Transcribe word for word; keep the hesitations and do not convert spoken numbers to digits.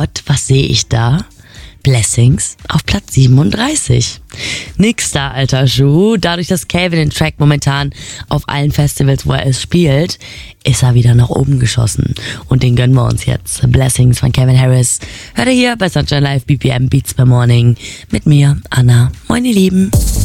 Gott, was sehe ich da? Blessings auf Platz siebenunddreißig. Nix da, alter Schuh. Dadurch, dass Calvin den Track momentan auf allen Festivals, wo er es spielt, ist er wieder nach oben geschossen. Und den gönnen wir uns jetzt. Blessings von Calvin Harris. Hört ihr hier bei Sunshine Live B P M Beats per Morning mit mir, Anna. Moin, ihr Lieben.